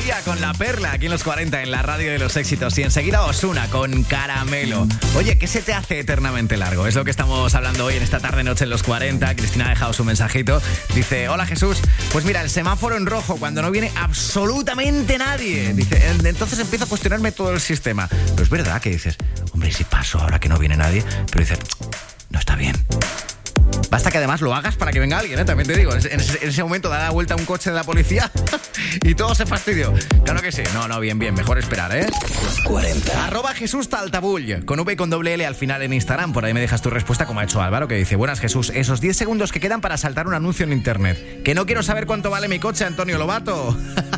Rosalía con La Perla aquí en los 40 en la radio de los éxitos. Y enseguida Ozuna con Caramelo. Oye, ¿qué se te hace eternamente largo? Es lo que estamos hablando hoy en esta tarde-noche en los 40. Cristina ha dejado su mensajito. Dice, hola Jesús. Pues mira, el semáforo en rojo cuando no viene absolutamente nadie. Dice, entonces empiezo a cuestionarme todo el sistema. Pero es verdad que dices, hombre, ¿y si paso ahora que no viene nadie? Pero dices, no está bien. Basta que además lo hagas para que venga alguien, ¿eh? También te digo, en ese momento da la vuelta a un coche de la policía y todo se fastidió. Claro que sí. No, bien, mejor esperar, ¿eh? 40. @Jesús Taltabull, con V y con doble L al final en Instagram. Por ahí me dejas tu respuesta como ha hecho Álvaro, que dice, buenas Jesús, esos 10 segundos que quedan para saltar un anuncio en internet. Que no quiero saber cuánto vale mi coche, Antonio Lobato.